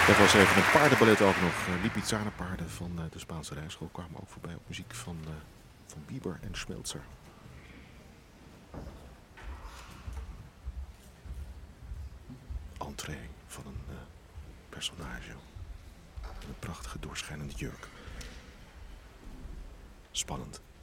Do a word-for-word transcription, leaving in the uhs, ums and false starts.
Dat was even een paardenballet ook nog. Uh, Lipizzaner-paarden van uh, de Spaanse rijschool kwamen ook voorbij op muziek van, uh, van Bieber en Schmelzer. Entree van een uh, personage. Een prachtige doorschijnende jurk. Spannend.